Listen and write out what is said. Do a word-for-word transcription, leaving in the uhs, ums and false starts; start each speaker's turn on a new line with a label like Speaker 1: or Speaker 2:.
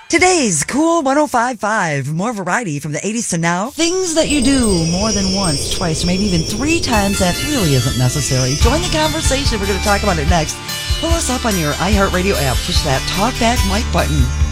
Speaker 1: Today's Cool one oh five point five. More variety from the eighties to now. Things that you do more than once, twice, or maybe even three times that really isn't necessary. Join the conversation. We're going to talk about it next. Pull us up on your iHeartRadio app. Push that talkback mic button.